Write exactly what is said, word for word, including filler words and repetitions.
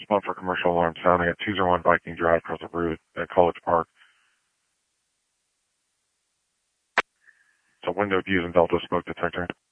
Spot for commercial alarm sounding at two oh one Viking Drive across the route at College Park. It's a window using Delta smoke detector.